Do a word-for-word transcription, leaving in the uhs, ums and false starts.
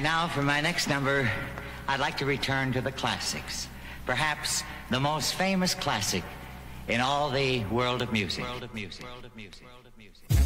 And now for my next number, I'd like to return to the classics. Perhaps the most famous classic in all the world of music. World of music. World of music.